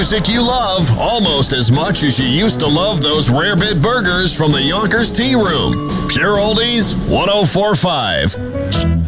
music you love almost as much as you used to love those rare bit burgers from the Yonkers Tea Room. Pure Oldies 1045.